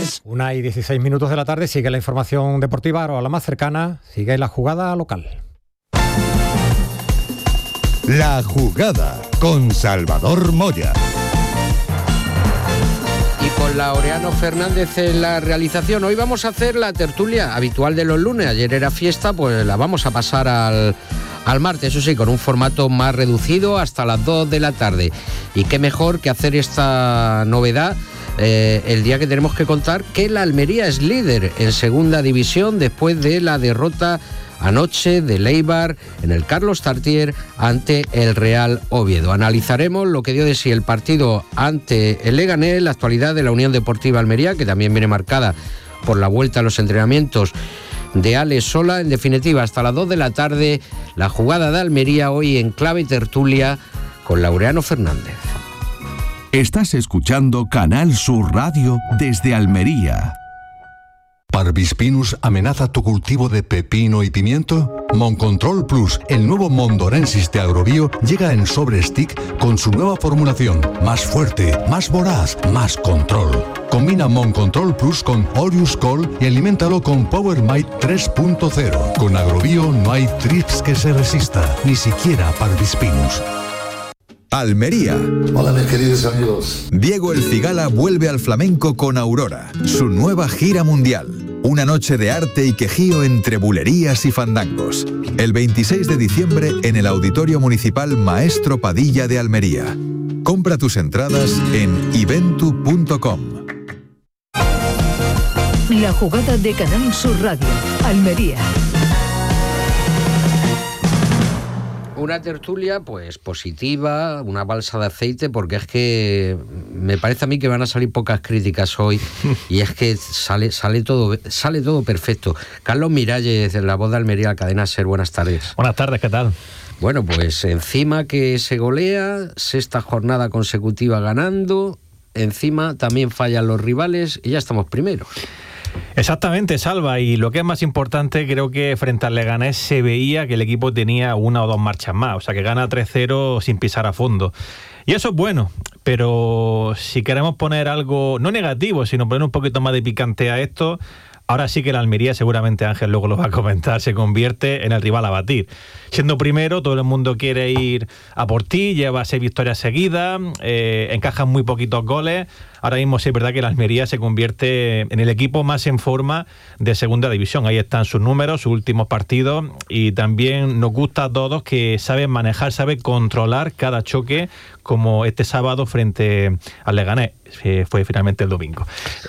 Express. 1:16 de la tarde, sigue la información deportiva, ahora la más cercana, sigue la jugada local. La jugada con Salvador Moya. Y con Laureano Fernández en la realización. Hoy vamos a hacer la tertulia habitual de los lunes. Ayer era fiesta, pues la vamos a pasar al martes, eso sí, con un formato más reducido hasta las 2 de la tarde. Y qué mejor que hacer esta novedad el día que tenemos que contar que la Almería es líder en segunda división después de la derrota anoche del Eibar en el Carlos Tartier ante el Real Oviedo. Analizaremos lo que dio de sí el partido ante el Leganés, la actualidad de la Unión Deportiva Almería, que también viene marcada por la vuelta a los entrenamientos de Alex Sola. En definitiva, hasta las 2 de la tarde, la jugada de Almería hoy en clave tertulia con Laureano Fernández. Estás escuchando Canal Sur Radio desde Almería. ¿Parvispinus amenaza tu cultivo de pepino y pimiento? Moncontrol Plus, el nuevo Mondorensis de Agrobio, llega en sobre stick con su nueva formulación, más fuerte, más voraz, más control. Combina Moncontrol Plus con Orius Col y aliméntalo con Power Mite 3.0. Con Agrobio no hay trips que se resista, ni siquiera Parvispinus. Almería. Hola mis queridos amigos. Diego El Cigala vuelve al flamenco con Aurora, su nueva gira mundial. Una noche de arte y quejío entre bulerías y fandangos. El 26 de diciembre en el Auditorio Municipal Maestro Padilla de Almería. Compra tus entradas en iventu.com. La jugada de Canal Sur Radio, Almería. Una tertulia pues positiva, una balsa de aceite, porque es que me parece a mí que van a salir pocas críticas hoy y es que sale todo perfecto. Carlos Miralles, de La Voz de Almería, Cadena SER, buenas tardes. Buenas tardes, ¿qué tal? Bueno, pues encima que se golea, sexta jornada consecutiva ganando, encima también fallan los rivales y ya estamos primeros. Exactamente, Salva, y lo que es más importante, creo que frente al Leganés se veía que el equipo tenía una o dos marchas más, o sea que gana 3-0 sin pisar a fondo. Y eso es bueno, pero si queremos poner algo, no negativo, sino poner un poquito más de picante a esto, ahora sí que la Almería, seguramente Ángel luego lo va a comentar, se convierte en el rival a batir. Siendo primero, todo el mundo quiere ir a por ti, lleva 6 victorias seguidas, encajan muy poquitos goles. Ahora mismo sí es verdad que la Almería se convierte en el equipo más en forma de segunda división. Ahí están sus números, sus últimos partidos, y también nos gusta a todos que saben manejar, saben controlar cada choque, como este sábado frente al Leganés, fue finalmente el domingo.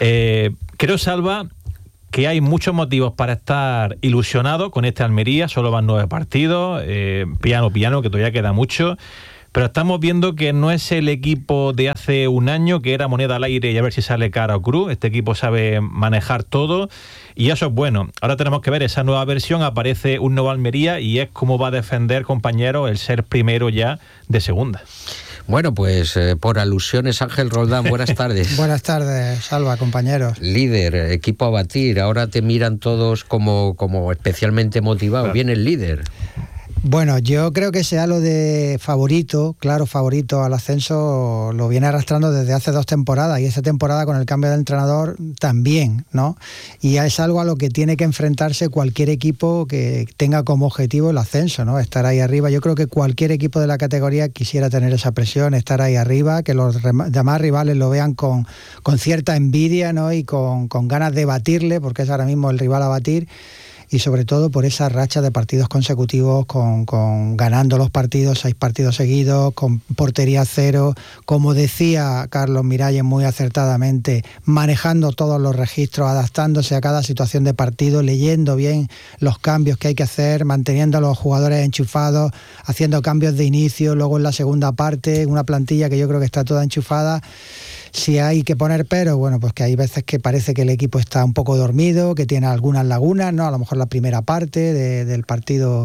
Creo, Salva, que hay muchos motivos para estar ilusionados con este Almería. Solo van 9 partidos, piano, que todavía queda mucho, pero estamos viendo que no es el equipo de hace un año, que era moneda al aire y a ver si sale cara o cruz. Este equipo sabe manejar todo y eso es bueno. Ahora tenemos que ver esa nueva versión, aparece un nuevo Almería y es cómo va a defender, compañeros, el ser primero ya de segunda. Bueno, pues por alusiones, Ángel Roldán, buenas tardes. Buenas tardes, Salva, compañeros. Líder, equipo a batir, ahora te miran todos como especialmente motivados. Claro. Viene el líder. Bueno, yo creo que sea lo de favorito, claro, favorito al ascenso, lo viene arrastrando desde hace 2 temporadas, y esta temporada con el cambio de entrenador también, ¿no? Y es algo a lo que tiene que enfrentarse cualquier equipo que tenga como objetivo el ascenso, ¿no? Estar ahí arriba. Yo creo que cualquier equipo de la categoría quisiera tener esa presión, estar ahí arriba, que los demás rivales lo vean con cierta envidia, ¿no? Y con ganas de batirle, porque es ahora mismo el rival a batir. Y sobre todo por esa racha de partidos consecutivos, con ganando los partidos, 6 partidos seguidos, con portería 0, como decía Carlos Miralles muy acertadamente, manejando todos los registros, adaptándose a cada situación de partido, leyendo bien los cambios que hay que hacer, manteniendo a los jugadores enchufados, haciendo cambios de inicio, luego en la segunda parte, una plantilla que yo creo que está toda enchufada. Si hay que poner pero, bueno, pues que hay veces que parece que el equipo está un poco dormido, que tiene algunas lagunas, ¿no? A lo mejor la primera parte del partido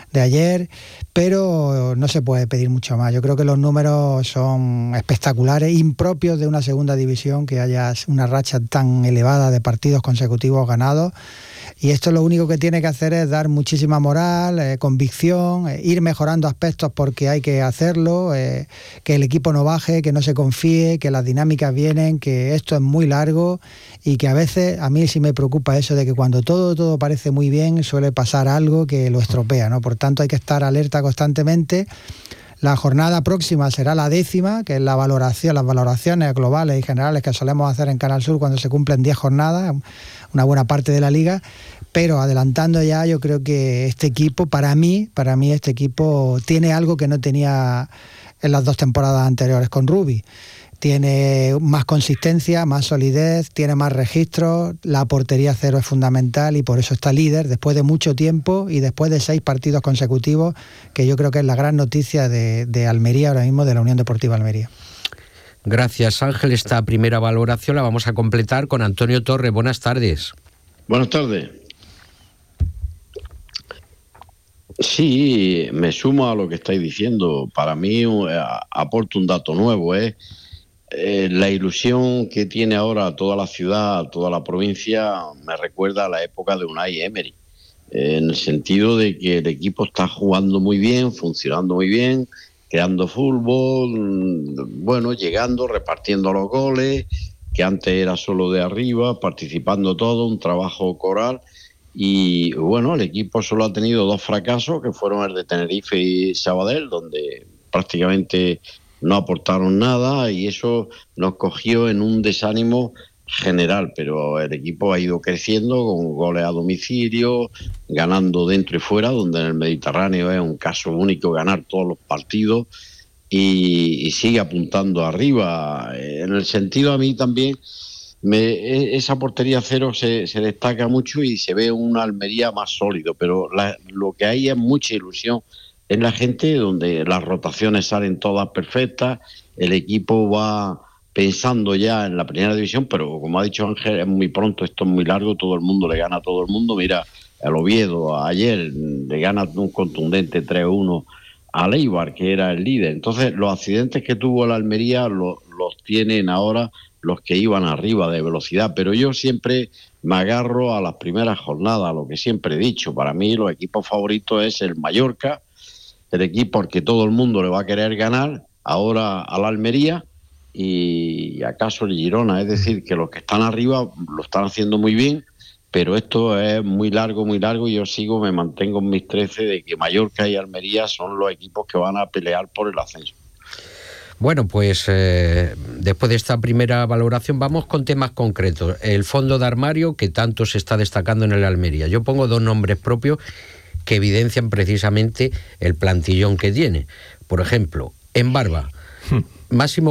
de ayer, pero no se puede pedir mucho más. Yo creo que los números son espectaculares, impropios de una segunda división, que haya una racha tan elevada de partidos consecutivos ganados. Y esto lo único que tiene que hacer es dar muchísima moral, convicción, ir mejorando aspectos porque hay que hacerlo, que el equipo no baje, que no se confíe, que las dinámicas vienen, que esto es muy largo y que a veces a mí sí me preocupa eso de que cuando todo parece muy bien suele pasar algo que lo estropea, ¿no? Por tanto hay que estar alerta constantemente. La jornada próxima será la 10ª, que es las valoraciones globales y generales que solemos hacer en Canal Sur cuando se cumplen 10 jornadas, una buena parte de la liga, pero adelantando ya, yo creo que este equipo, para mí este equipo tiene algo que no tenía en las 2 temporadas anteriores con Rubi. Tiene más consistencia, más solidez, tiene más registros, la portería cero es fundamental y por eso está líder después de mucho tiempo y después de 6 partidos consecutivos, que yo creo que es la gran noticia de Almería ahora mismo, de la Unión Deportiva Almería. Gracias, Ángel. Esta primera valoración la vamos a completar con Antonio Torres. Buenas tardes. Buenas tardes. Sí, me sumo a lo que estáis diciendo. Para mí aporto un dato nuevo, la ilusión que tiene ahora toda la ciudad, toda la provincia, me recuerda a la época de Unai Emery, en el sentido de que el equipo está jugando muy bien, funcionando muy bien, creando fútbol, bueno, llegando, repartiendo los goles, que antes era solo de arriba, participando todo, un trabajo coral. Y bueno, el equipo solo ha tenido 2 fracasos, que fueron el de Tenerife y Sabadell, donde prácticamente no aportaron nada y eso nos cogió en un desánimo general, pero el equipo ha ido creciendo con goles a domicilio, ganando dentro y fuera, donde en el Mediterráneo es un caso único ganar todos los partidos y sigue apuntando arriba. En el sentido, a mí también esa portería cero se destaca mucho y se ve una Almería más sólido, pero lo que hay es mucha ilusión en la gente, donde las rotaciones salen todas perfectas, el equipo va pensando ya en la primera división, pero como ha dicho Ángel, es muy pronto, esto es muy largo, todo el mundo le gana a todo el mundo. Mira, el Oviedo ayer le gana un contundente 3-1 al Eibar, que era el líder. Entonces, los accidentes que tuvo la Almería los tienen ahora los que iban arriba de velocidad, pero yo siempre me agarro a las primeras jornadas, lo que siempre he dicho. Para mí los equipos favoritos es el Mallorca, el equipo al que todo el mundo le va a querer ganar, ahora a la Almería, y acaso el Girona. Es decir, que los que están arriba lo están haciendo muy bien, pero esto es muy largo y yo me mantengo en mis 13 de que Mallorca y Almería son los equipos que van a pelear por el ascenso. Bueno, pues después de esta primera valoración vamos con temas concretos. El fondo de armario que tanto se está destacando en el Almería. Yo pongo 2 nombres propios que evidencian precisamente el plantillón que tiene. Por ejemplo, en Barba, máximo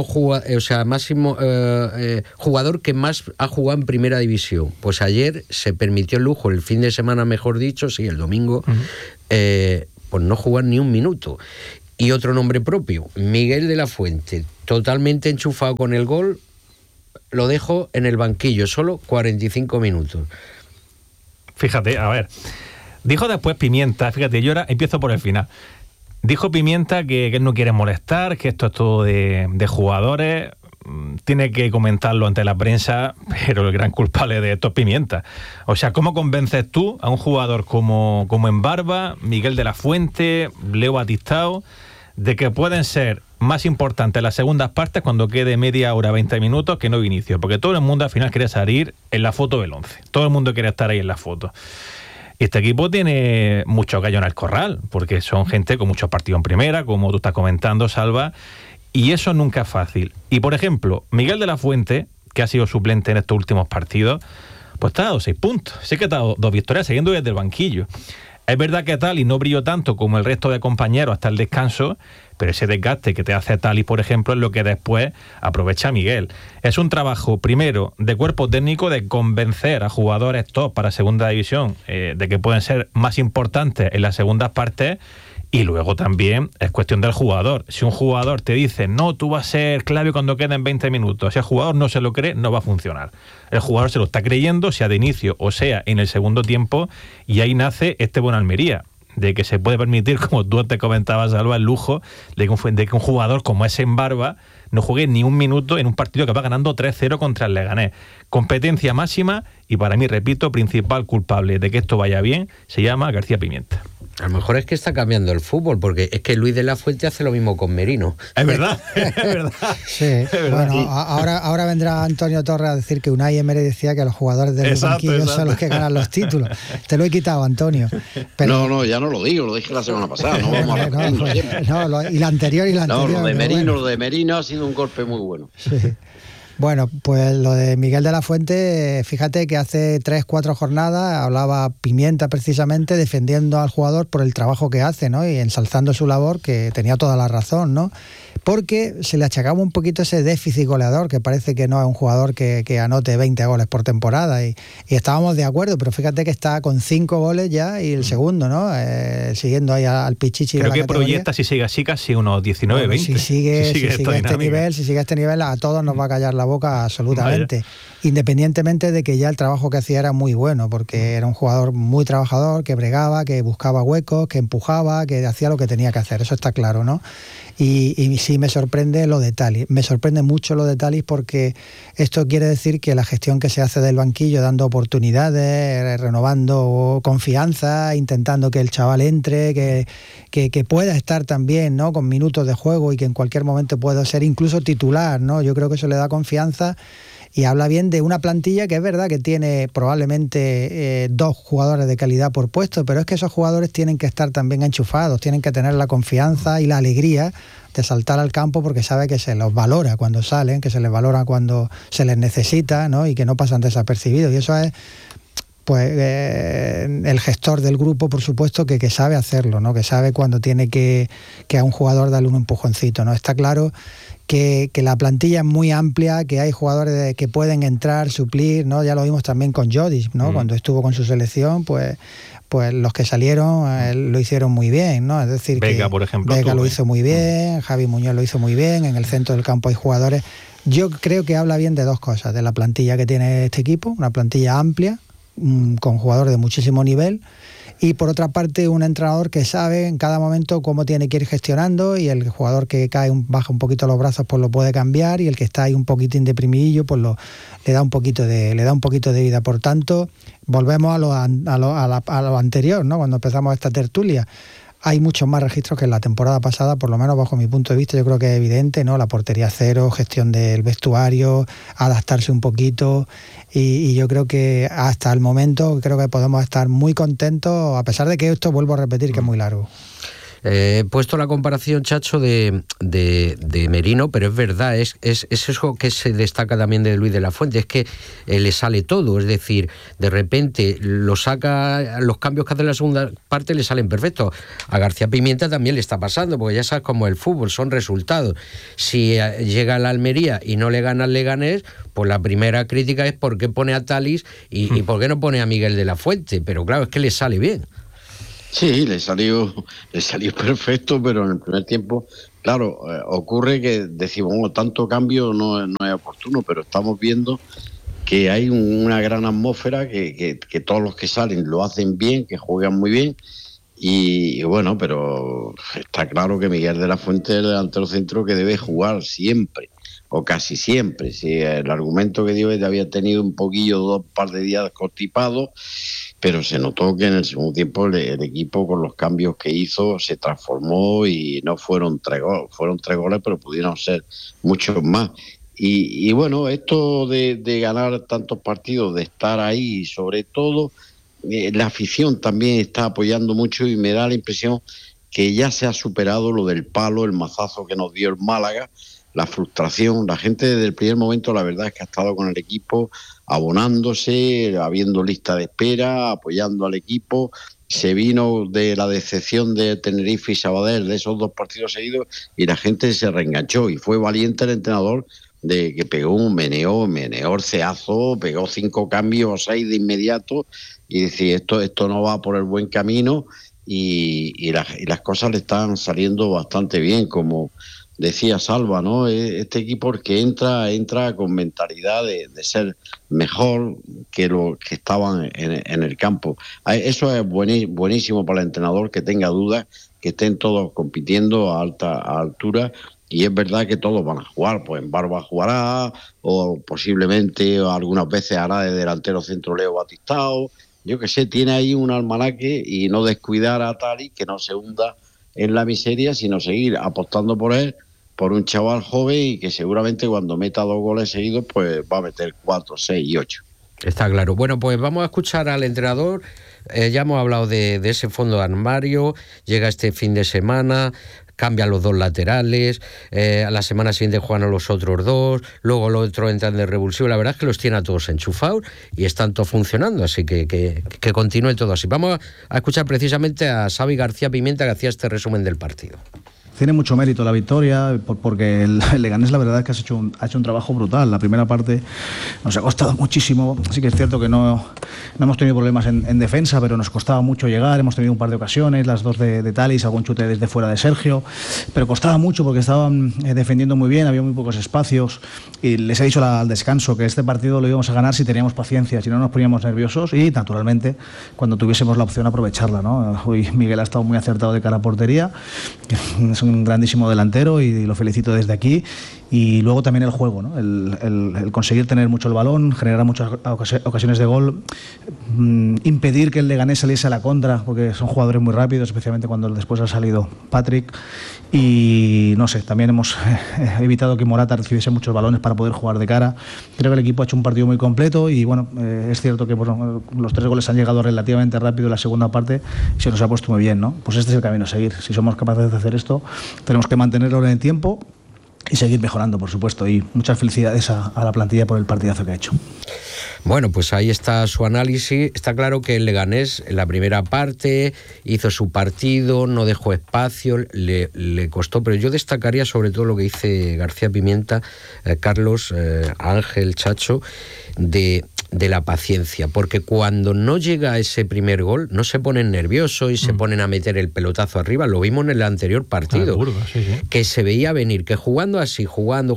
jugador que más ha jugado en primera división. Pues ayer se permitió el lujo, el fin de semana mejor dicho, sí, el domingo, pues no jugar ni un minuto. Y otro nombre propio, Miguel de la Fuente, totalmente enchufado con el gol, lo dejo en el banquillo, solo 45 minutos. Fíjate, a ver, dijo después Pimienta, fíjate, yo ahora empiezo por el final. Dijo Pimienta que él no quiere molestar, que esto es todo de jugadores, tiene que comentarlo ante la prensa, pero el gran culpable de esto es Pimienta. O sea, ¿cómo convences tú a un jugador como en Barba, Miguel de la Fuente, Leo Batistao, de que pueden ser más importantes las segundas partes cuando quede media hora, 20 minutos que no inicio? Porque todo el mundo al final quiere salir en la foto del 11. Todo el mundo quiere estar ahí en la foto. Este equipo tiene mucho gallo en el corral, porque son gente con muchos partidos en primera, como tú estás comentando, Salva, y eso nunca es fácil. Y, por ejemplo, Miguel de la Fuente, que ha sido suplente en estos últimos partidos, pues te ha dado 6 puntos. Sí que te ha dado 2 victorias siguiendo desde el banquillo. Es verdad que Tali no brilló tanto como el resto de compañeros hasta el descanso, pero ese desgaste que te hace Tali, por ejemplo, es lo que después aprovecha Miguel. Es un trabajo, primero, de cuerpo técnico, de convencer a jugadores top para segunda división de que pueden ser más importantes en las segundas partes, y luego también es cuestión del jugador. Si un jugador te dice, no, tú vas a ser clave cuando queden 20 minutos, si el jugador no se lo cree, no va a funcionar. El jugador se lo está creyendo, sea de inicio o sea en el segundo tiempo, y ahí nace este buen Almería. de que se puede permitir, como tú te comentabas, Alba, el lujo de que un jugador como ese en Barba no juegue ni un minuto en un partido que va ganando 3-0 contra el Leganés. Competencia máxima y para mí, repito, principal culpable de que esto vaya bien se llama García Pimienta. A lo mejor es que está cambiando el fútbol, porque es que Luis de la Fuente hace lo mismo con Merino. Es verdad, es verdad. Sí, es verdad. Bueno, sí. Ahora vendrá Antonio Torres a decir que Unai Emery decía que los jugadores del banquillo son los que ganan los títulos. Te lo he quitado, Antonio. Pero... No, ya no lo digo, lo dije la semana pasada. No vamos a y la anterior. No, lo de Merino ha sido un golpe muy bueno. Sí. Bueno, pues lo de Miguel de la Fuente, fíjate que hace 3-4 jornadas hablaba Pimienta precisamente defendiendo al jugador por el trabajo que hace, ¿no? Y ensalzando su labor, que tenía toda la razón, ¿no? Porque se le achacaba un poquito ese déficit goleador, que parece que no es un jugador que anote 20 goles por temporada, y estábamos de acuerdo, pero fíjate que está con 5 goles ya y el segundo, ¿no? Siguiendo ahí al Pichichi. Creo que proyecta, si sigue así, casi unos 19, bueno, 20. Si sigue este nivel, a todos nos va a callar la boca absolutamente. Vaya. Independientemente de que ya el trabajo que hacía era muy bueno, porque era un jugador muy trabajador, que bregaba, que buscaba huecos, que empujaba, que hacía lo que tenía que hacer, eso está claro, ¿no? Y sí me sorprende lo de Talis, me sorprende mucho lo de Talis, porque esto quiere decir que la gestión que se hace del banquillo, dando oportunidades, renovando confianza, intentando que el chaval entre, que pueda estar también, ¿no? Con minutos de juego y que en cualquier momento pueda ser incluso titular, ¿no? Yo creo que eso le da confianza. Y habla bien de una plantilla que es verdad que tiene probablemente 2 jugadores de calidad por puesto, pero es que esos jugadores tienen que estar también enchufados, tienen que tener la confianza y la alegría de saltar al campo, porque sabe que se los valora cuando salen, que se les valora cuando se les necesita, ¿no? Y que no pasan desapercibidos. Y eso es pues el gestor del grupo, por supuesto, que sabe hacerlo, ¿no? Que sabe cuando tiene que a un jugador darle un empujoncito, ¿no? Está claro que la plantilla es muy amplia, que hay jugadores que pueden entrar, suplir, ¿no? Ya lo vimos también con Jodic, ¿no? Cuando estuvo con su selección, pues los que salieron lo hicieron muy bien, ¿no? Es decir, Vega, por ejemplo, Vega lo hizo muy bien, Javi Muñoz lo hizo muy bien, en el centro del campo hay jugadores. Yo creo que habla bien de 2 cosas, de la plantilla que tiene este equipo, una plantilla amplia, con jugadores de muchísimo nivel, y por otra parte un entrenador que sabe en cada momento cómo tiene que ir gestionando, y el jugador que baja un poquito los brazos pues lo puede cambiar, y el que está ahí un poquitín deprimidillo pues le da un poquito de vida. Por tanto, volvemos a lo anterior, ¿no? Cuando empezamos esta tertulia, hay muchos más registros que en la temporada pasada, por lo menos bajo mi punto de vista. Yo creo que es evidente, ¿no? La portería cero, gestión del vestuario, adaptarse un poquito, y yo creo que hasta el momento creo que podemos estar muy contentos, a pesar de que esto, vuelvo a repetir, que es muy largo. He puesto la comparación, Chacho, de Merino, pero es verdad, es eso que se destaca también de Luis de la Fuente, es que le sale todo, es decir, de repente lo saca, los cambios que hace en la segunda parte le salen perfectos. A García Pimienta también le está pasando, porque ya sabes cómo el fútbol, son resultados. Si llega a la Almería y no le gana al Leganés, pues la primera crítica es por qué pone a Talis y por qué no pone a Miguel de la Fuente, pero claro, es que le sale bien. Sí, le salió perfecto, pero en el primer tiempo, claro, ocurre que decimos, tanto cambio no es oportuno, pero estamos viendo que hay una gran atmósfera, que todos los que salen lo hacen bien, que juegan muy bien, y bueno, pero está claro que Miguel de la Fuente es el delantero centro que debe jugar siempre, o casi siempre. Si el argumento que dio es que había tenido un poquillo, 2 par de días constipados, pero se notó que en el segundo tiempo el equipo, con los cambios que hizo, se transformó, y no fueron 3 goles, fueron 3 goles, pero pudieron ser muchos más. Y bueno, esto de ganar tantos partidos, de estar ahí, y sobre todo la afición también está apoyando mucho, y me da la impresión que ya se ha superado lo del palo, el mazazo que nos dio el Málaga, la frustración. La gente desde el primer momento, la verdad es que ha estado con el equipo, abonándose, habiendo lista de espera, apoyando al equipo. Se vino de la decepción de Tenerife y Sabadell, de esos 2 partidos seguidos, y la gente se reenganchó, y fue valiente el entrenador, de que pegó un meneó orceazo, pegó 5 cambios o 6 de inmediato, y decía, esto no va por el buen camino, y las cosas le están saliendo bastante bien, como decía Salva, ¿no? Este equipo que entra con mentalidad de ser mejor que los que estaban en el campo. Eso es buenísimo para el entrenador, que tenga dudas, que estén todos compitiendo a altura. Y es verdad que todos van a jugar, pues en Barba jugará, o posiblemente algunas veces hará de delantero centro Leo Batistao. Yo que sé, tiene ahí un almanaque, y no descuidar a Tari, que no se hunda en la miseria, sino seguir apostando por él, por un chaval joven, y que seguramente cuando meta 2 goles seguidos, pues va a meter 4, 6 y 8. Está claro. Bueno, pues vamos a escuchar al entrenador. Ya hemos hablado de ese fondo de armario, llega este fin de semana, cambian los 2 laterales, a la semana siguiente juegan a los otros 2, luego los otros entran de revulsivo. La verdad es que los tiene a todos enchufados y están todos funcionando, así que continúe todo así. Vamos a escuchar precisamente a Xavi García Pimienta, que hacía este resumen del partido. Tiene mucho mérito la victoria, porque el Leganés la verdad es que ha hecho un trabajo brutal. La primera parte nos ha costado muchísimo. Sí que es cierto que no hemos tenido problemas en defensa, pero nos costaba mucho llegar. Hemos tenido un par de ocasiones, las 2 de Talis, algún chute desde fuera de Sergio, pero costaba mucho porque estaban defendiendo muy bien, había muy pocos espacios, y les he dicho al descanso que este partido lo íbamos a ganar si teníamos paciencia, si no nos poníamos nerviosos, y naturalmente cuando tuviésemos la opción aprovecharla, ¿no? Hoy Miguel ha estado muy acertado de cara a portería, es un grandísimo delantero y lo felicito desde aquí. Y luego también el juego, ¿no? El conseguir tener mucho el balón, generar muchas ocasiones de gol, impedir que el Leganés saliese a la contra, porque son jugadores muy rápidos, especialmente cuando después ha salido Patrick. Y no sé, también hemos evitado que Morata recibiese muchos balones para poder jugar de cara. Creo que el equipo ha hecho un partido muy completo, y bueno, es cierto que los 3 goles han llegado relativamente rápido en la segunda parte y se nos ha puesto muy bien, ¿no? Pues este es el camino a seguir. Si somos capaces de hacer esto, tenemos que mantenerlo en el tiempo y seguir mejorando, por supuesto, y muchas felicidades a la plantilla por el partidazo que ha hecho. Bueno, pues ahí está su análisis. Está claro que el Leganés en la primera parte hizo su partido, no dejó espacio, le costó, pero yo destacaría sobre todo lo que dice García Pimienta, Carlos, Ángel, Chacho, de la paciencia, porque cuando no llega ese primer gol no se ponen nerviosos y se ponen a meter el pelotazo arriba. Lo vimos en el anterior partido, que se veía venir, que jugando así, jugando,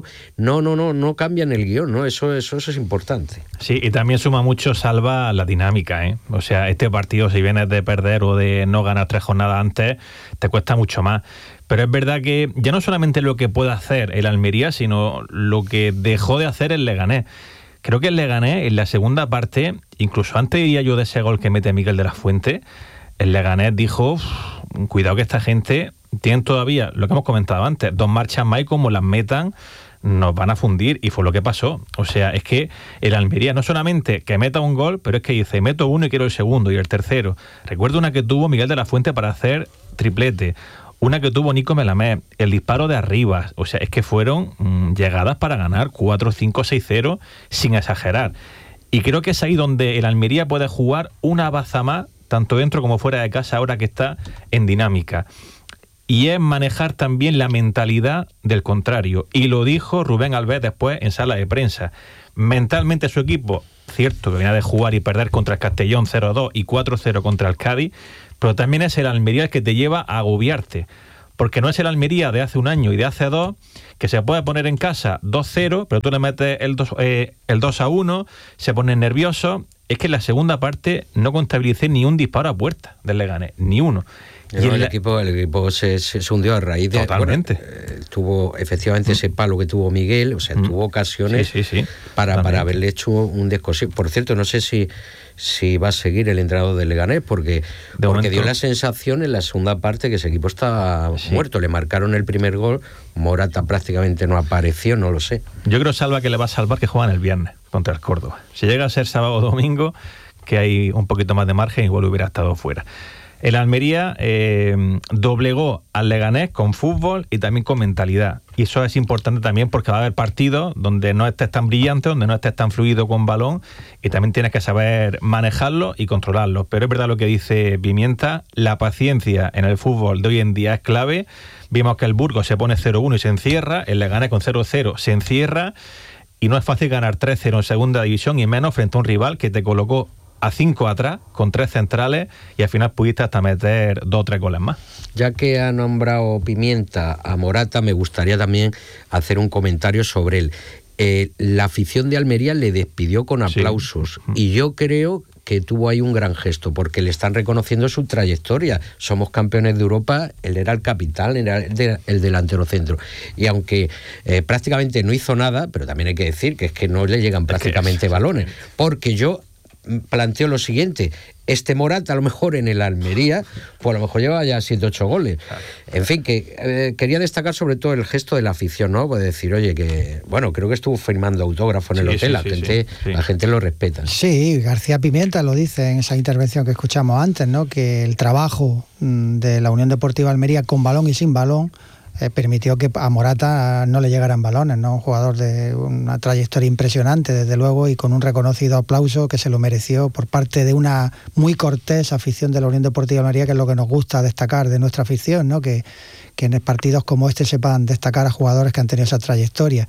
no cambian el guión, ¿no? Eso es importante. Sí, y también suma mucho, Salva, la dinámica, ¿eh? O sea, este partido, si vienes de perder o de no ganar 3 jornadas antes, te cuesta mucho más. Pero es verdad que ya no solamente lo que puede hacer el Almería, sino lo que dejó de hacer el Leganés. Creo que el Leganés, en la segunda parte, incluso antes diría yo de ese gol que mete Miguel de la Fuente, el Leganés dijo, cuidado que esta gente tienen todavía, lo que hemos comentado antes, 2 marchas más, y como las metan, nos van a fundir, y fue lo que pasó. O sea, es que el Almería no solamente que meta un gol, pero es que dice, meto uno y quiero el segundo y el tercero. Recuerdo una que tuvo Miguel de la Fuente para hacer triplete, una que tuvo Nico Melamed, el disparo de arriba. O sea, es que fueron llegadas para ganar 4, 5, 6-0 sin exagerar. Y creo que es ahí donde el Almería puede jugar una baza más, tanto dentro como fuera de casa, ahora que está en dinámica. Y es manejar también la mentalidad del contrario. Y lo dijo Rubén Alves después en sala de prensa. Mentalmente su equipo, cierto que venía de jugar y perder contra el Castellón 0-2 y 4-0 contra el Cádiz, pero también es el Almería el que te lleva a agobiarte, porque no es el Almería de hace un año y de hace 2, que se puede poner en casa 2-0, pero tú le metes el 2-1, se ponen nerviosos. Es que en la segunda parte no contabilicé ni un disparo a puerta del Leganés, ni uno. Y el equipo se hundió a raíz de... Totalmente. Tuvo efectivamente ese palo que tuvo Miguel, o sea, tuvo ocasiones para haberle hecho un descosido. Por cierto, no sé si va a seguir el entrenador del Leganés, porque dio la sensación en la segunda parte que ese equipo está muerto. Le marcaron el primer gol, Morata prácticamente no apareció, no lo sé. Yo creo, Salva, que le va a salvar que juegan el viernes contra el Córdoba. Si llega a ser sábado o domingo, que hay un poquito más de margen, igual hubiera estado fuera. El Almería doblegó al Leganés con fútbol y también con mentalidad. Y eso es importante también, porque va a haber partidos donde no estés tan brillante, donde no estés tan fluido con balón, y también tienes que saber manejarlo y controlarlo. Pero es verdad lo que dice Pimienta, la paciencia en el fútbol de hoy en día es clave. Vimos que el Burgos se pone 0-1 y se encierra, el Leganés con 0-0 se encierra, y no es fácil ganar 3-0 en segunda división, y menos frente a un rival que te colocó a 5 atrás, con 3 centrales, y al final pudiste hasta meter 2 o 3 goles más. Ya que ha nombrado Pimienta a Morata, me gustaría también hacer un comentario sobre él. La afición de Almería le despidió con aplausos, y yo creo que tuvo ahí un gran gesto, porque le están reconociendo su trayectoria. Somos campeones de Europa, él era el capitán, era el delantero centro. Y aunque prácticamente no hizo nada, pero también hay que decir que es que no le llegan prácticamente balones, porque yo planteo lo siguiente: este Morata a lo mejor en el Almería, pues a lo mejor lleva ya 7 o 8 goles. En fin, que quería destacar sobre todo el gesto de la afición, ¿no? Pues decir, oye, que bueno, creo que estuvo firmando autógrafo en el hotel, la gente lo respeta. Sí, García Pimienta lo dice en esa intervención que escuchamos antes, ¿no? Que el trabajo de la Unión Deportiva Almería con balón y sin balón permitió que a Morata no le llegaran balones, ¿no? Un jugador de una trayectoria impresionante, desde luego, y con un reconocido aplauso que se lo mereció por parte de una muy cortés afición de la Unión Deportiva Almería, que es lo que nos gusta destacar de nuestra afición, ¿no? Que en partidos como este sepan destacar a jugadores que han tenido esa trayectoria.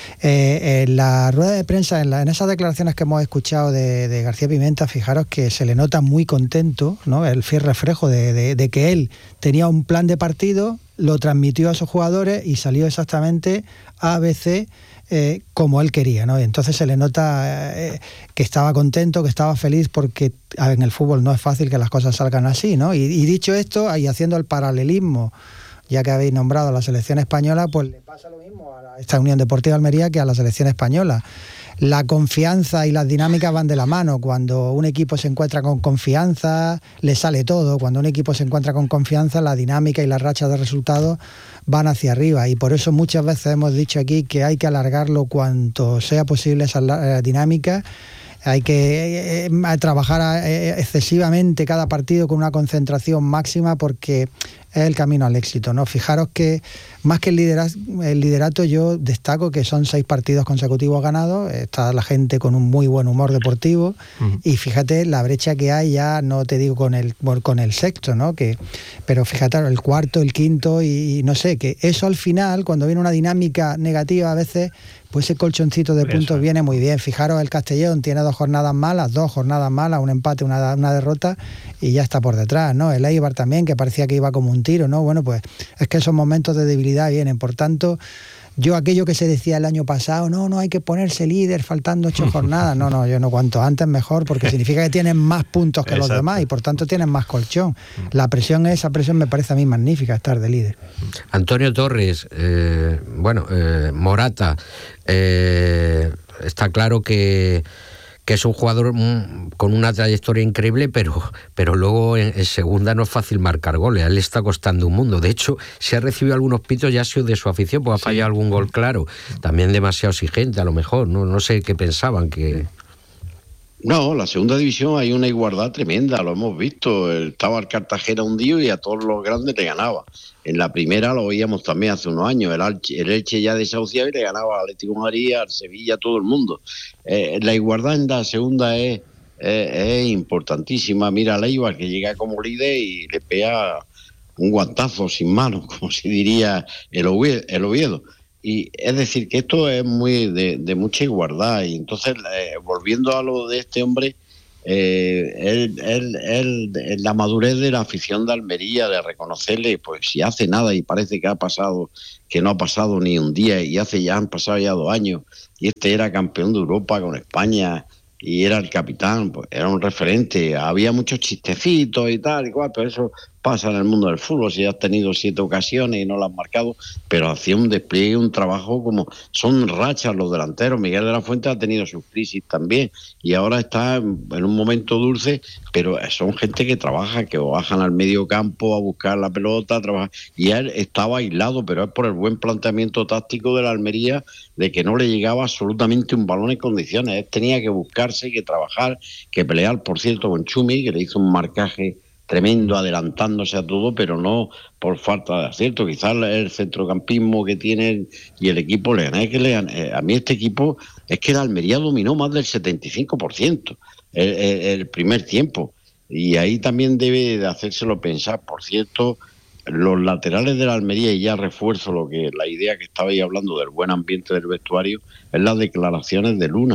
En la rueda de prensa, en esas declaraciones que hemos escuchado de García Pimienta, fijaros que se le nota muy contento, ¿no? El fiel reflejo de que él tenía un plan de partido, lo transmitió a sus jugadores y salió exactamente ABC como él quería, ¿no? Y entonces se le nota que estaba contento, que estaba feliz, porque en el fútbol no es fácil que las cosas salgan así, ¿no? Y dicho esto, y haciendo el paralelismo, ya que habéis nombrado a la selección española, pues le pasa lo mismo a esta Unión Deportiva Almería que a la selección española. La confianza y las dinámicas van de la mano. Cuando un equipo se encuentra con confianza, le sale todo. Cuando un equipo se encuentra con confianza, la dinámica y las rachas de resultados van hacia arriba. Y por eso muchas veces hemos dicho aquí que hay que alargarlo cuanto sea posible esa dinámica. Hay que trabajar excesivamente cada partido con una concentración máxima, porque es el camino al éxito, ¿no? Fijaros que más que el liderato, yo destaco que son 6 partidos consecutivos ganados, está la gente con un muy buen humor deportivo, y fíjate la brecha que hay, ya no te digo con el sexto, ¿no? Pero fíjate, el cuarto, el quinto, y no sé, que eso al final, cuando viene una dinámica negativa a veces, pues ese colchoncito de puntos viene muy bien. Fijaros, el Castellón tiene 2 jornadas malas, un empate, una derrota, y ya está por detrás, ¿no? El Eibar también, que parecía que iba como un tiro, ¿no? Bueno, pues es que esos momentos de debilidad vienen. Por tanto, yo aquello que se decía el año pasado, no hay que ponerse líder faltando 8 jornadas, no, yo no, cuanto antes mejor, porque significa que tienen más puntos que los demás y por tanto tienen más colchón. Esa presión me parece a mí magnífica, estar de líder. Antonio Torres, Morata, está claro que es un jugador con una trayectoria increíble, pero luego en segunda no es fácil marcar goles. A él le está costando un mundo. De hecho, si ha recibido algunos pitos ya ha sido de su afición, pues ha fallado algún gol claro. También demasiado exigente, a lo mejor. No sé qué pensaban que... No, la segunda división hay una igualdad tremenda, lo hemos visto. Estaba el Cartagena hundido y a todos los grandes le ganaba. En la primera lo veíamos también hace unos años, el Elche ya desahuciado y le ganaba al Atlético de Madrid, al Sevilla, a todo el mundo. La igualdad en la segunda es importantísima. Mira a Eibar, que llega como líder y le pega un guantazo sin mano, como se diría el Oviedo. Y es decir, que esto es muy de mucha igualdad. Y entonces, volviendo a lo de este hombre, la madurez de la afición de Almería, de reconocerle, pues si hace nada y parece que no ha pasado ni un día, y han pasado ya 2 años, y este era campeón de Europa con España y era el capitán, pues era un referente. Había muchos chistecitos y tal y cual, pero eso pasa en el mundo del fútbol. Si has tenido 7 ocasiones y no las has marcado, pero hacía un despliegue, un trabajo, como son rachas los delanteros. Miguel de la Fuente ha tenido sus crisis también y ahora está en un momento dulce, pero son gente que trabaja, que bajan al medio campo a buscar la pelota, trabaja, y él estaba aislado, pero es por el buen planteamiento táctico de la Almería, de que no le llegaba absolutamente un balón en condiciones. Él tenía que buscarse, que trabajar, que pelear, por cierto, con Chumi, que le hizo un marcaje tremendo, adelantándose a todo, pero no por falta de acierto. Quizás el centrocampismo que tiene y el equipo le gana. A mí este equipo, es que la Almería dominó más del 75% el primer tiempo, y ahí también debe de hacérselo pensar. Por cierto, los laterales de la Almería, y ya refuerzo la idea que estabais hablando del buen ambiente del vestuario, es las declaraciones de Luna.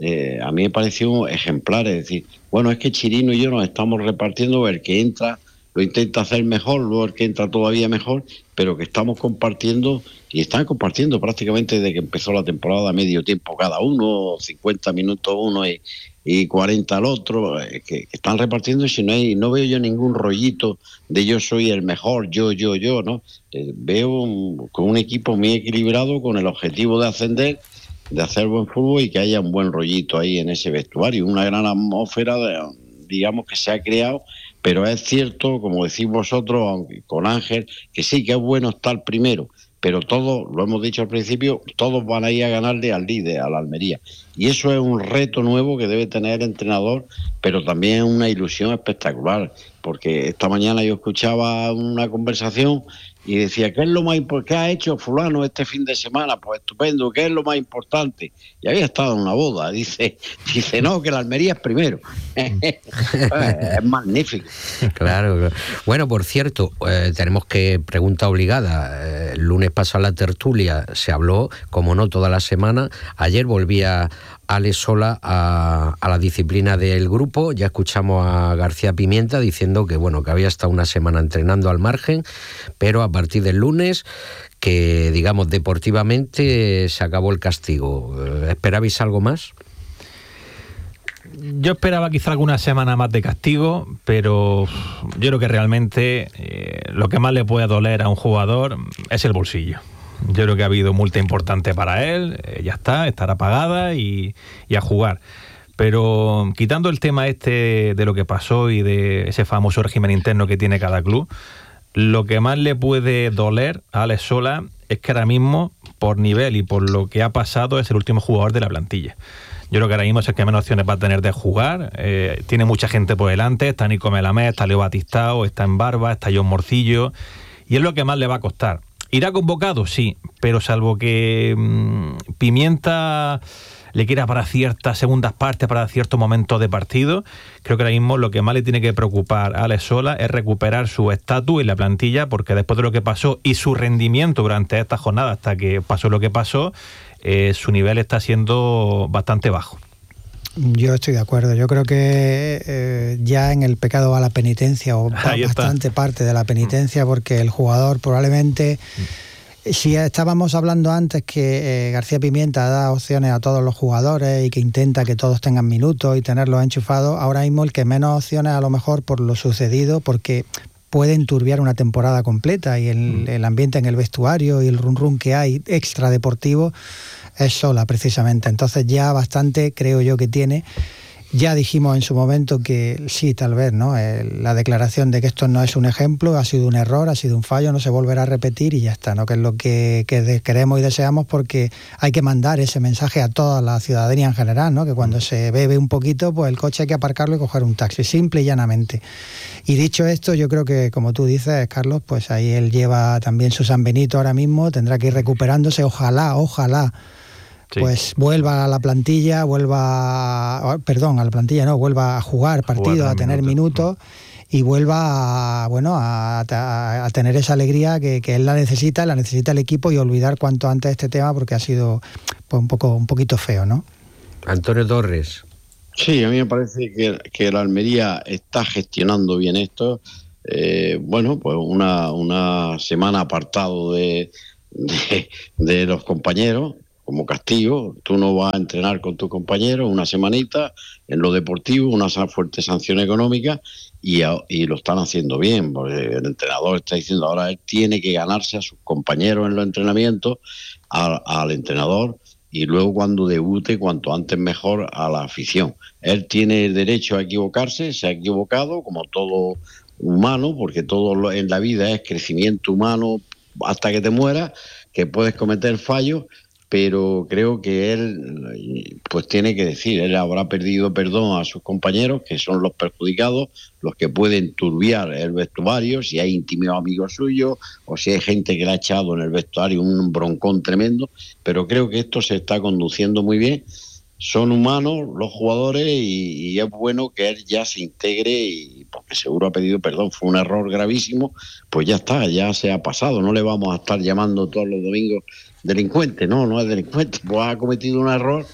a mí me pareció ejemplar, es decir, bueno, es que Chirino y yo nos estamos repartiendo, el que entra lo intenta hacer mejor, luego el que entra todavía mejor, pero que estamos compartiendo, y están compartiendo prácticamente desde que empezó la temporada medio tiempo cada uno, 50 minutos uno y 40 al otro, que están repartiendo, y si no veo yo ningún rollito de yo soy el mejor, yo, ¿no? Veo con un equipo muy equilibrado, con el objetivo de ascender, de hacer buen fútbol y que haya un buen rollito ahí en ese vestuario, una gran atmósfera, digamos, que se ha creado. Pero es cierto, como decís vosotros, aunque con Ángel, que sí que es bueno estar primero, pero todos, lo hemos dicho al principio, todos van a ir a ganarle al líder, a la Almería. Y eso es un reto nuevo que debe tener el entrenador, pero también es una ilusión espectacular, porque esta mañana yo escuchaba una conversación y decía, ¿qué es lo más importante? ¿Qué ha hecho fulano este fin de semana? Pues estupendo, ¿qué es lo más importante? Y había estado en una boda, dice no, que la Almería es primero. Es magnífico. Claro. Bueno, por cierto, tenemos que pregunta obligada. El lunes pasado en la tertulia se habló, como no, toda la semana. Ayer volvía Alex Sola a la disciplina del grupo. Ya escuchamos a García Pimienta diciendo que bueno, que había estado una semana entrenando al margen, pero a partir del lunes, que digamos deportivamente se acabó el castigo. ¿Esperabais algo más? Yo esperaba quizá alguna semana más de castigo, pero yo creo que realmente lo que más le puede doler a un jugador es el bolsillo. Yo creo que ha habido multa importante para él, ya estará pagada y a jugar. Pero quitando el tema de lo que pasó y de ese famoso régimen interno que tiene cada club, lo que más le puede doler a Alex Sola es que ahora mismo, por nivel y por lo que ha pasado, es el último jugador de la plantilla. Yo creo que ahora mismo es el que menos opciones va a tener de jugar. Tiene mucha gente por delante, está Nico Melamé, está Leo Batistao, está Embarba, está John Morcillo, y es lo que más le va a costar. ¿Irá convocado? Sí, pero salvo que Pimienta le quiera para ciertas segundas partes, para ciertos momentos de partido, creo que ahora mismo lo que más le tiene que preocupar a Alex Sola es recuperar su estatus en la plantilla, porque después de lo que pasó y su rendimiento durante esta jornada, hasta que pasó lo que pasó, su nivel está siendo bastante bajo. Yo estoy de acuerdo. Yo creo que ya en el pecado va la penitencia, o bastante parte de la penitencia, porque el jugador probablemente... Si estábamos hablando antes que García Pimienta da opciones a todos los jugadores y que intenta que todos tengan minutos y tenerlos enchufados, ahora mismo el que menos opciones, a lo mejor por lo sucedido, porque puede enturbiar una temporada completa, y el ambiente en el vestuario y el run que hay extra deportivo es Sola, precisamente. Entonces ya bastante creo yo que tiene. Ya dijimos en su momento que sí, tal vez, ¿no? La declaración de que esto no es un ejemplo, ha sido un error, ha sido un fallo, no se volverá a repetir y ya está, ¿no? Que es lo que queremos y deseamos, porque hay que mandar ese mensaje a toda la ciudadanía en general, ¿no? Que cuando se bebe un poquito, pues el coche hay que aparcarlo y coger un taxi, simple y llanamente. Y dicho esto, yo creo que, como tú dices, Carlos, pues ahí él lleva también su San Benito ahora mismo, tendrá que ir recuperándose, ojalá. Sí. Pues vuelva a la plantilla, vuelva a jugar partidos, a tener minutos y vuelva a tener esa alegría que él la necesita el equipo, y olvidar cuanto antes este tema, porque ha sido pues un poquito feo, ¿no? Antonio Torres. Sí, a mí me parece que la Almería está gestionando bien esto. Pues una semana apartado de los compañeros, como castigo. Tú no vas a entrenar con tus compañeros una semanita en lo deportivo, una fuerte sanción económica, y lo están haciendo bien, porque el entrenador está diciendo ahora él tiene que ganarse a sus compañeros en los entrenamientos, al entrenador, y luego cuando debute, cuanto antes mejor, a la afición. Él tiene el derecho a equivocarse, se ha equivocado, como todo humano, porque todo en la vida es crecimiento humano hasta que te mueras, que puedes cometer fallos, pero creo que él pues tiene que decir, él habrá pedido perdón a sus compañeros, que son los perjudicados, los que pueden turbiar el vestuario, si hay íntimos amigos suyos o si hay gente que le ha echado en el vestuario un broncón tremendo, pero creo que esto se está conduciendo muy bien. Son humanos los jugadores y es bueno que él ya se integre, y porque seguro ha pedido perdón, fue un error gravísimo, pues ya está, ya se ha pasado, no le vamos a estar llamando todos los domingos delincuente, no es delincuente, pues ha cometido un error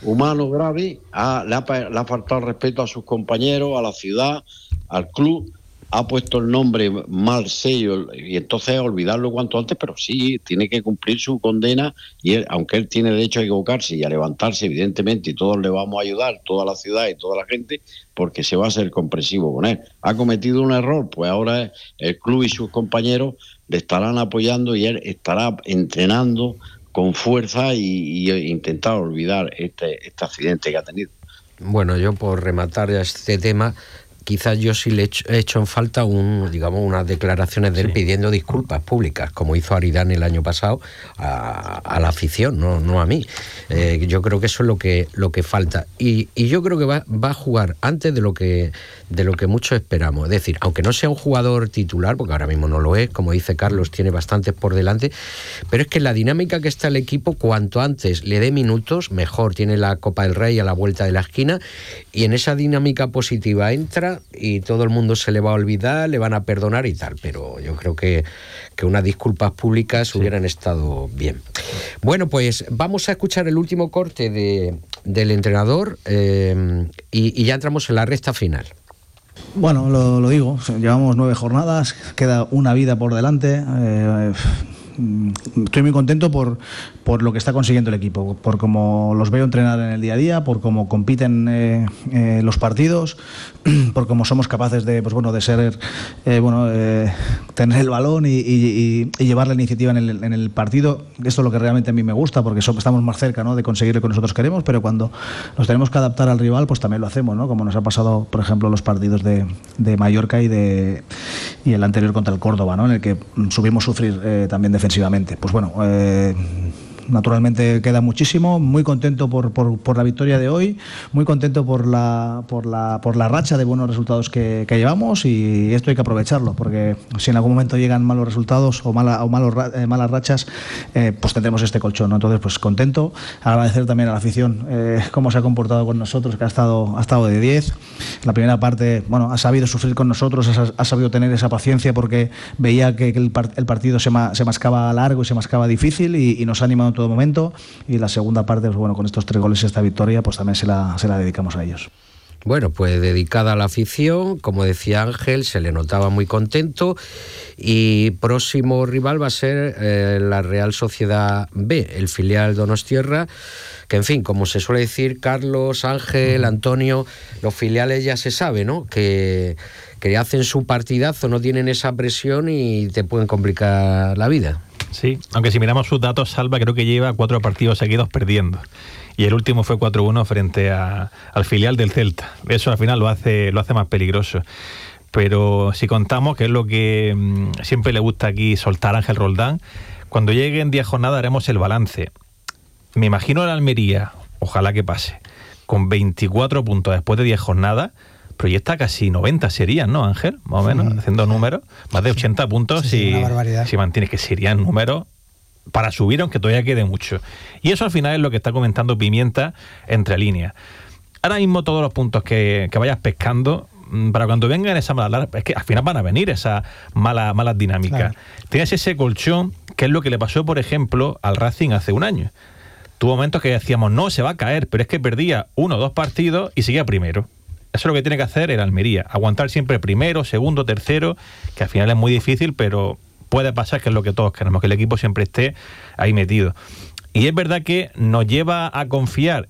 humano grave, le ha faltado respeto a sus compañeros, a la ciudad, al club, ha puesto el nombre mal sello y entonces olvidarlo cuanto antes, pero sí, tiene que cumplir su condena y él, aunque él tiene derecho a equivocarse y a levantarse, evidentemente, y todos le vamos a ayudar, toda la ciudad y toda la gente, porque se va a ser comprensivo con él. Ha cometido un error, pues ahora el club y sus compañeros le estarán apoyando y él estará entrenando con fuerza y intentar olvidar este accidente que ha tenido. Bueno, yo por rematar ya este tema, quizás yo sí le he hecho en falta unas declaraciones de él pidiendo disculpas públicas, como hizo Aridane el año pasado a la afición, no a mí. Yo creo que eso es lo que falta. Y yo creo que va a jugar antes de lo que muchos esperamos. Es decir, aunque no sea un jugador titular, porque ahora mismo no lo es, como dice Carlos, tiene bastantes por delante, pero es que la dinámica que está el equipo, cuanto antes le dé minutos, mejor. Tiene la Copa del Rey a la vuelta de la esquina, y en esa dinámica positiva entra y todo el mundo se le va a olvidar, le van a perdonar y tal, pero yo creo que unas disculpas públicas hubieran estado bien. Bueno, pues vamos a escuchar el último corte del entrenador y ya entramos en la recta final. Bueno, lo digo, llevamos 9 jornadas, queda una vida por delante. Estoy muy contento por lo que está consiguiendo el equipo, por cómo los veo entrenar en el día a día, por cómo compiten los partidos, por cómo somos capaces de ser tener el balón y llevar la iniciativa en el partido. Esto es lo que realmente a mí me gusta, porque estamos más cerca, ¿no?, de conseguir lo que nosotros queremos, pero cuando nos tenemos que adaptar al rival, pues también lo hacemos, ¿no?, como nos ha pasado, por ejemplo, los partidos de Mallorca y el anterior contra el Córdoba, ¿no?, en el que supimos sufrir también defensivamente. Pues bueno, naturalmente queda muchísimo. Muy contento por la victoria de hoy, muy contento por la racha de buenos resultados que llevamos, y esto hay que aprovecharlo, porque si en algún momento llegan malos resultados o malas rachas, pues tendremos este colchón, ¿no? Entonces, pues contento. Agradecer también a la afición cómo se ha comportado con nosotros, que ha estado de 10. La primera parte, ha sabido sufrir con nosotros, ha sabido tener esa paciencia, porque veía que el partido se mascaba largo y se mascaba difícil, y nos ha animado en todo momento. Y la segunda parte, pues con estos 3 goles y esta victoria, pues también se la dedicamos a ellos. Bueno, pues dedicada a la afición, como decía Ángel, se le notaba muy contento, y próximo rival va a ser la Real Sociedad B, el filial Donostiarra, que en fin, como se suele decir, Carlos, Ángel, Antonio, los filiales ya se sabe, ¿no?, que hacen su partidazo, no tienen esa presión y te pueden complicar la vida. Sí, aunque si miramos sus datos, Salva creo que lleva 4 partidos seguidos perdiendo. Y el último fue 4-1 frente al filial del Celta. Eso al final lo hace más peligroso. Pero si contamos, que es lo que siempre le gusta aquí soltar a Ángel Roldán, cuando lleguen 10 jornadas haremos el balance. Me imagino la Almería, ojalá que pase, con 24 puntos después de 10 jornadas, proyecta casi 90 serían, ¿no, Ángel? Más o menos, haciendo números, más de 80 puntos si mantiene, que serían números para subir, aunque todavía quede mucho. Y eso al final es lo que está comentando Pimienta entre líneas. Ahora mismo todos los puntos que vayas pescando, para cuando vengan esas malas, es que al final van a venir esas malas dinámicas. Claro. Tienes ese colchón, que es lo que le pasó, por ejemplo, al Racing hace un año. Tuvo momentos que decíamos, no, se va a caer, pero es que perdía 1 o 2 partidos y seguía primero. Eso es lo que tiene que hacer el Almería, aguantar siempre primero, segundo, tercero, que al final es muy difícil, pero puede pasar, que es lo que todos queremos, que el equipo siempre esté ahí metido. Y es verdad que nos lleva a confiar